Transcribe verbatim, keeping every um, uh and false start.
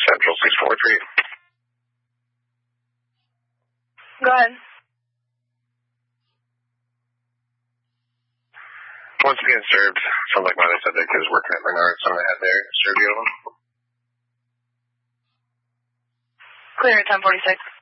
Central six four three. Go ahead. Once again, served. Sounds like my other subject is working at Bernard's on the head there. Served you of them. Clear at ten forty-six.